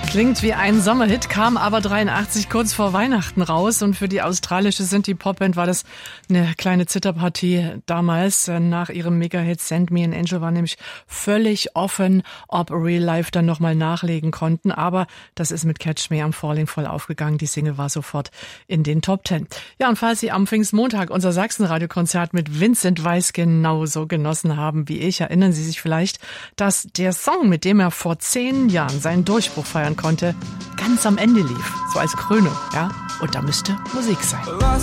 Klingt wie ein Sommerhit, kam aber 83 kurz vor Weihnachten raus und für die australische Synthie-Pop-Band war das eine kleine Zitterpartie damals. Nach ihrem Mega-Hit Send Me an Angel war nämlich völlig offen, ob Real Life dann nochmal nachlegen konnten, aber das ist mit Catch Me I'm Falling voll aufgegangen. Die Single war sofort in den Top 10. Ja, und falls Sie am Pfingstmontag unser Sachsenradio-Konzert mit Vincent Weiss genauso genossen haben wie ich, erinnern Sie sich vielleicht, dass der Song, mit dem er vor 10 Jahren seinen Durchbruch feiern konnte, ganz am Ende lief, so als Krönung, ja? Und da müsste Musik sein.